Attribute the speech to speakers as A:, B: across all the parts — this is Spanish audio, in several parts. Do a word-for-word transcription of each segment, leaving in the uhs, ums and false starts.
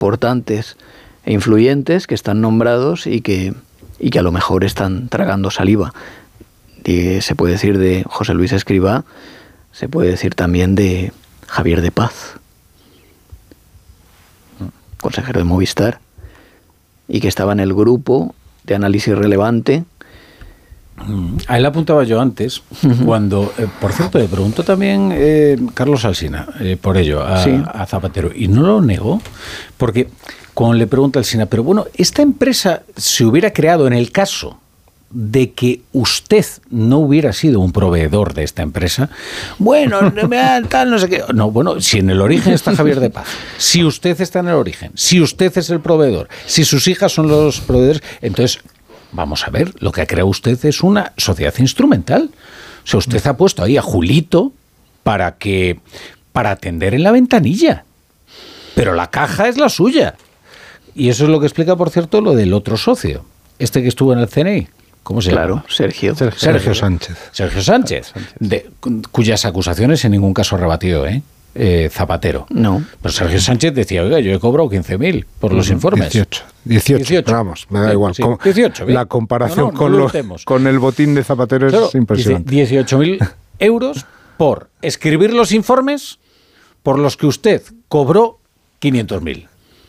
A: importantes e influyentes que están nombrados y que, y que a lo mejor están tragando saliva. Y se puede decir de José Luis Escrivá, se puede decir también de Javier de Paz, consejero de Movistar, y que estaba en el grupo de análisis relevante.
B: A él apuntaba yo antes, uh-huh. cuando, eh, por cierto, le preguntó también eh, Carlos Alsina eh, por ello a, sí. a Zapatero, y no lo negó, porque cuando le pregunta Alsina, pero bueno, esta empresa se hubiera creado en el caso de que usted no hubiera sido un proveedor de esta empresa, bueno, tal, no sé qué. No, bueno, si en el origen está Javier de Paz, si usted está en el origen, si usted es el proveedor, si sus hijas son los proveedores, entonces, vamos a ver, lo que ha creado usted es una sociedad instrumental. O sea, usted ha puesto ahí a Julito para que, para atender en la ventanilla, pero la caja es la suya. Y eso es lo que explica, por cierto, lo del otro socio, este que estuvo en el C N I. ¿Cómo se
A: claro,
B: llama?
A: Sergio.
C: Sergio. Sergio Sánchez.
B: Sergio Sánchez, Sánchez. De, cuyas acusaciones en ningún caso ha rebatido, ¿eh? Eh, Zapatero.
A: No.
B: Pero Sergio Sánchez decía, oiga, yo he cobrado quince mil por los informes.
C: dieciocho. dieciocho. Vamos, me da sí, igual.
B: Sí, dieciocho,
C: la comparación
B: no, no,
C: con,
B: no
C: los, con el botín de Zapatero claro, es impresionante.
B: dieciocho mil euros por escribir los informes por los que usted cobró quinientos mil.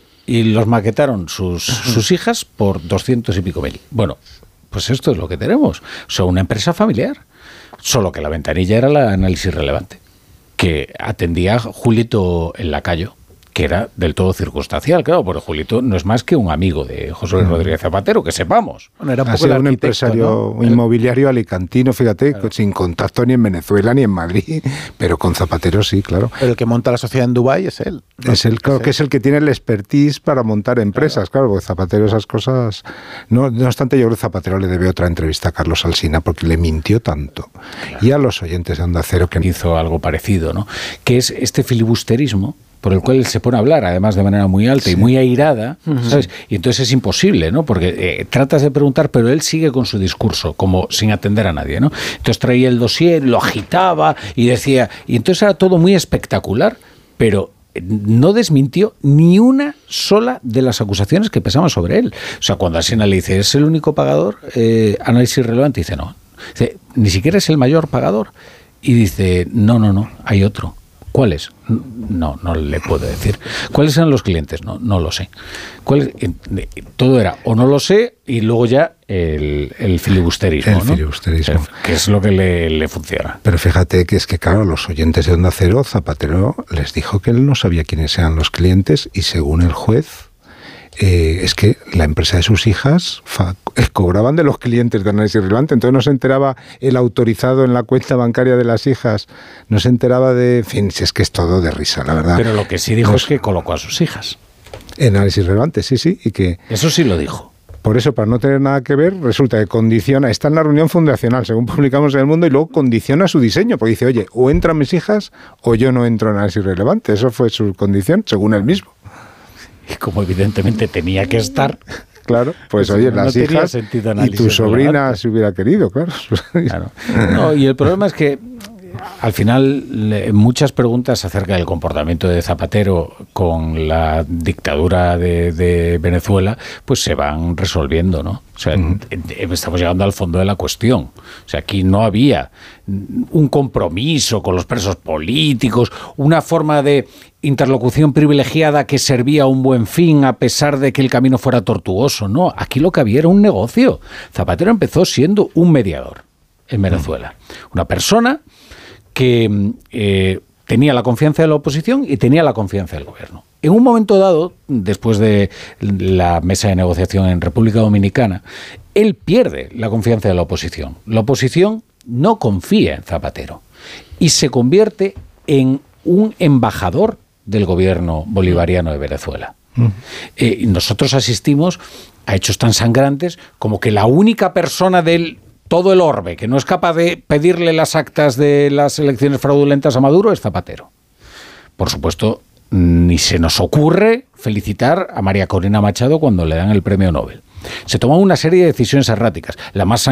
B: Y los maquetaron sus, sus hijas por doscientos y pico mil. Bueno, pues esto es lo que tenemos. O sea, una empresa familiar. Solo que la ventanilla era el análisis relevante, que atendía a Julito el Lacayo, que era del todo circunstancial, claro, porque Julito no es más que un amigo de José Luis Rodríguez Zapatero, que sepamos.
C: Bueno, era un, poco un empresario ¿no? inmobiliario alicantino, fíjate, claro. sin contacto ni en Venezuela ni en Madrid, pero con Zapatero sí, claro.
D: Pero el que monta la sociedad en Dubái es él.
C: ¿no? Es él, claro, es que él. es el que tiene el expertise para montar empresas, claro, claro porque Zapatero esas cosas... No, no obstante, yo creo que Zapatero le debe otra entrevista a Carlos Alsina, porque le mintió tanto. Claro. Y a los oyentes de Onda Cero que...
B: Hizo algo parecido, ¿no? Que es este filibusterismo por el cual él se pone a hablar, además de manera muy alta sí. y muy airada, ¿sabes? Y entonces es imposible, ¿no? Porque eh, tratas de preguntar, pero él sigue con su discurso, como sin atender a nadie, ¿no? Entonces traía el dossier, lo agitaba y decía... Y entonces era todo muy espectacular, pero no desmintió ni una sola de las acusaciones que pesaban sobre él. O sea, cuando Alsina le dice, ¿es el único pagador? Eh, análisis relevante, dice, no. Dice, ni siquiera es el mayor pagador. Y dice, no, no, no, hay otro. ¿Cuáles? No, no le puedo decir. ¿Cuáles eran los clientes? No, no lo sé. ¿Cuál, todo era o no lo sé y luego ya el, el filibusterismo.
C: El
B: ¿no?
C: filibusterismo.
B: O sea, que es lo que le, le funciona.
C: Pero fíjate que es que, claro, los oyentes de Onda Cero, Zapatero les dijo que él no sabía quiénes eran los clientes y según el juez... Eh, es que la empresa de sus hijas fa, eh, cobraban de los clientes de análisis relevante, entonces no se enteraba el autorizado en la cuenta bancaria de las hijas, no se enteraba de... En fin, si es que es todo de risa, la verdad.
B: Pero lo que sí dijo
C: no,
B: es que colocó a sus hijas.
C: En análisis relevante, sí, sí, y que...
B: Eso sí lo dijo.
C: Por eso, para no tener nada que ver, resulta que condiciona, está en la reunión fundacional, según publicamos en El Mundo, y luego condiciona su diseño, porque dice, oye, o entran mis hijas o yo no entro en análisis relevante. Eso fue su condición, según él mismo.
B: Y como evidentemente tenía que estar...
C: Claro, pues, pues oye, no las hijas y tu sobrina relevante. Si hubiera querido, claro.
B: claro. No, y el problema es que al final muchas preguntas acerca del comportamiento de Zapatero con la dictadura de, de Venezuela pues se van resolviendo, ¿no? O sea, uh-huh. estamos llegando al fondo de la cuestión. O sea, aquí no había un compromiso con los presos políticos, una forma de interlocución privilegiada que servía a un buen fin a pesar de que el camino fuera tortuoso. No, aquí lo que había era un negocio. Zapatero empezó siendo un mediador en Venezuela. Uh-huh. Una persona que eh, tenía la confianza de la oposición y tenía la confianza del gobierno. En un momento dado, después de la mesa de negociación en República Dominicana, él pierde la confianza de la oposición. La oposición no confía en Zapatero y se convierte en un embajador del gobierno bolivariano de Venezuela. Uh-huh. Eh, nosotros asistimos a hechos tan sangrantes como que la única persona del todo el orbe que no es capaz de pedirle las actas de las elecciones fraudulentas a Maduro es Zapatero. Por supuesto, ni se nos ocurre felicitar a María Corina Machado cuando le dan el premio Nobel. Se toman una serie de decisiones erráticas. La más